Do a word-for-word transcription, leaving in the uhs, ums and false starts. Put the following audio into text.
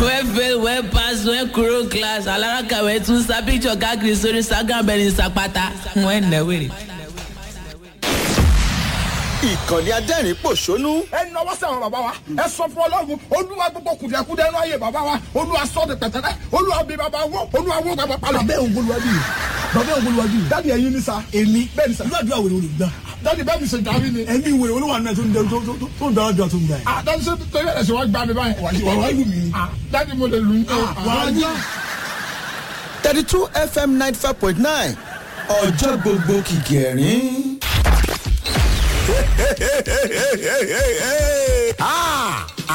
When fail, when pass, when kúrò class, alára kàwé tún sá picture káàkiri sórí Instagram bẹ́ẹ̀ ni sàpàtà. Wọ́n ẹ̀ wèrè. Ìkànnì adẹ́rìn pòṣónú. ẹ nọwọ́ sí àwọn bàbá wa ẹ sọ fún Ọlọ́run Olúwa gbogbo kùdìẹ̀kudẹ inú ayé bàbá wa Olúwa sọ de pẹ̀tẹ́lẹ̀ Olúwa bí bàbá wọ Olúwa wọ bàbá palọ̀. bàbá ògbólúwájú bàbá ògbólúwájú dáàdi ẹ̀yin ni sa. èmi bẹ́ẹ̀ ni sa. ìlú àdúrà wèrè olùgbà. dáàdi bẹ́ẹ̀ mi ṣe jàmí ni. ẹ̀mí wèrè olúwa náà tó ń dẹ tó ń dára jọ tó ń gbà yẹn. ah dáàdi ṣe torí ẹ̀ ṣe wá gbà mí báyìí. wà wá lù mí. ah dáàdi mo lè lù ú. wàá thirty two F M ninety five point nine ọjọ́ gbogbo kìkì ẹ̀rín.